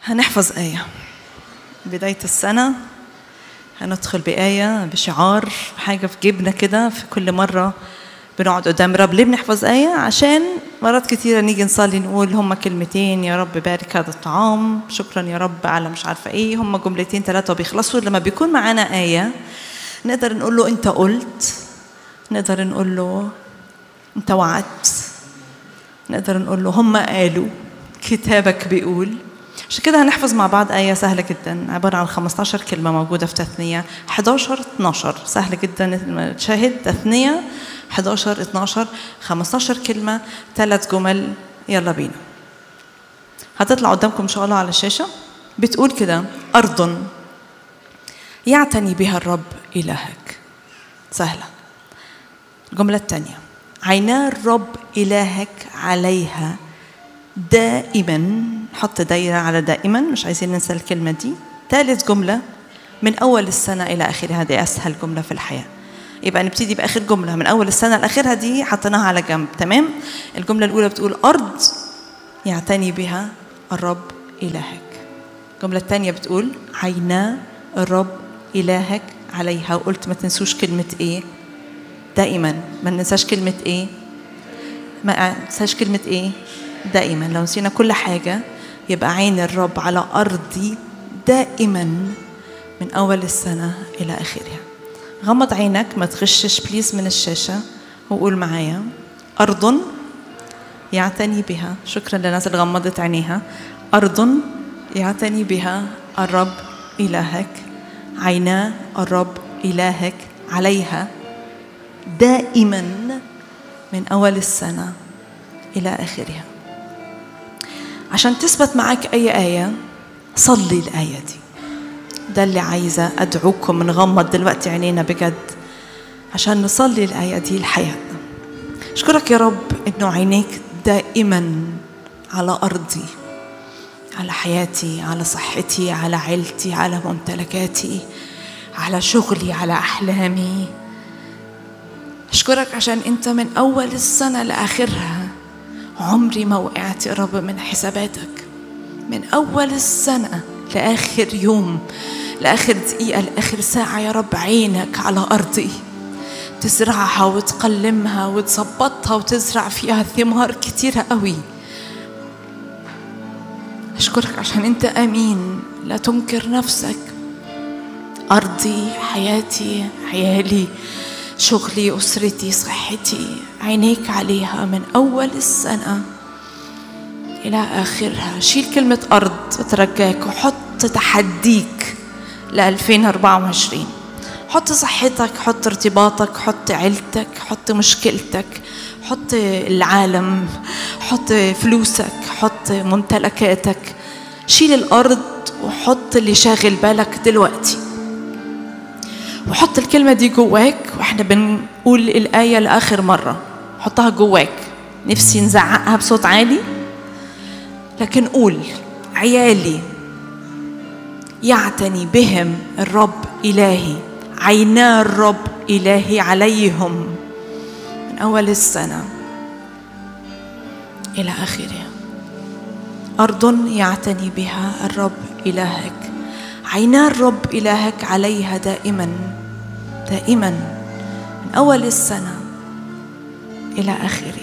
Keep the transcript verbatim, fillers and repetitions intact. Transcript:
هنحفظ آية بداية السنة. هندخل بآية بشعار حاجة في جيبنا كده. في كل مرة بنقعد قدام رب ليه بنحفظ آية؟ عشان مرات كتيرة نيجي نصلي نقول هما كلمتين، يا رب بارك هذا الطعام، شكرا يا رب على مش عارفة ايه، هما جملتين ثلاثة وبيخلصوا. لما بيكون معانا آية نقدر نقول له انت قلت، نقدر نقول له انت وعدت، نقدر نقول له هما قالوا، كتابك بيقول. عشان كده هنحفظ مع بعض آية سهلة جدا، عبارة عن خمسة عشر كلمة موجودة في تثنية أحد عشر اثنا عشر. سهلة جدا تشاهد تثنية أحد عشر اثنا عشر، خمسة عشر كلمة، ثلاث جمل. يلا بينا. هتطلع قدامكم إن شاء الله على الشاشة. بتقول كده: أرض يعتني بها الرب إلهك. سهلة. الجملة الثانية: عينا الرب إلهك عليها دائما. حط دايرة على دائما، مش عايزين ننسى الكلمة دي. ثالث جملة: من أول السنة إلى آخرها. هذه أسهل جملة في الحياة. يبقى نبتدي بآخر جملة، من أول السنة لآخرها دي حطيناها على جنب. تمام. الجملة الأولى بتقول أرض يعتني بها الرب إلهك. الجملة الثانية بتقول عينا الرب إلهك عليها. وقلت ما تنسوش كلمة إيه؟ دائما. ما ننساش كلمة إيه؟ ما ننساش كلمة إيه؟ دائما. لو نسينا كل حاجة يبقى عين الرب على أرضي دائما من أول السنة إلى آخرها. غمض عينك، ما تغشش بليز من الشاشة، وقول معايا: أرض يعتني بها. شكرا للناس اللي غمضت عينيها. أرض يعتني بها الرب إلهك، عينا الرب إلهك عليها دائما من أول السنة إلى آخرها. عشان تثبت معك أي آية صلي الآية دي. ده اللي عايزة أدعوكم نغمض دلوقتي عينينا بجد عشان نصلي الآية دي لحياتنا. أشكرك يا رب إنه عينيك دائما على أرضي، على حياتي، على صحتي، على عيلتي، على ممتلكاتي، على شغلي، على أحلامي. أشكرك عشان أنت من أول السنة لآخرها عمري ما وقعت يا رب من حساباتك. من أول السنة لآخر يوم، لآخر دقيقة، لآخر ساعة يا رب عينك على أرضي، تزرعها وتقلمها وتظبطها وتزرع فيها ثمار كتيرة قوي. أشكرك عشان أنت أمين، لا تنكر نفسك. أرضي، حياتي، عيالي، شغلي، أسرتي، صحتي، عينيك عليها من أول السنة إلى آخرها. شيل كلمة أرض وترجاك وحط تحديك ل ألفين وأربعة وعشرين. حط صحتك، حط ارتباطك، حط عيلتك، حط مشكلتك، حط العالم، حط فلوسك، حط ممتلكاتك. شيل الأرض وحط اللي شاغل بالك دلوقتي، وحط الكلمة دي جواك. وإحنا بنقول الآية لآخر مرة حطها جواك. نفسي نزعقها بصوت عالي، لكن قول: عيالي يعتني بهم الرب إلهي، عينا الرب إلهي عليهم من أول السنة إلى آخرها. أرض يعتني بها الرب إلهك، عينا الرب إلهك عليها دائما دائما من أول السنة إلى آخرها.